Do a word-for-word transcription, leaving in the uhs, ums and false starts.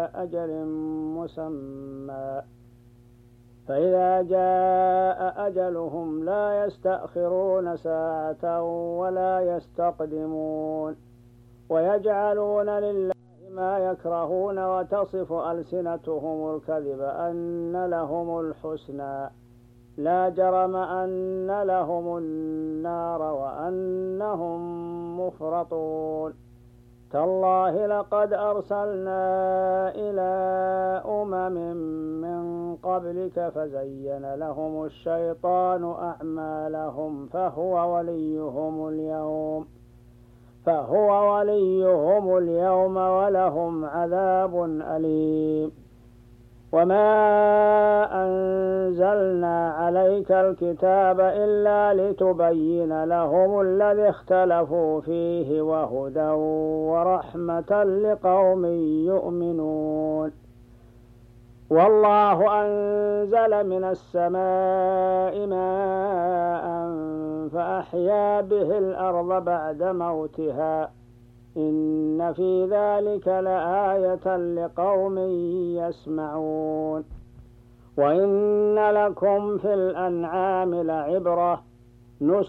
أجل مسمى فإذا جاء أجلهم لا يستأخرون ساعة ولا يستقدمون ويجعلون لله ما يكرهون وتصف ألسنتهم الكذب أن لهم الحسنى لا جرم أن لهم النار وأنهم مفرطون تالله لقد أرسلنا إلى أمم من قبلك فزين لهم الشيطان أعمالهم فهو وليهم اليوم فهو وليهم اليوم ولهم عذاب أليم وما أنزلنا عليك الكتاب إلا لتبين لهم الذي اختلفوا فيه وهدى ورحمة لقوم يؤمنون والله أنزل من السماء ماء فأحيا به الأرض بعد موتها إن في ذلك لآية لقوم يسمعون وإن لكم في الأنعام لعبرة نسقي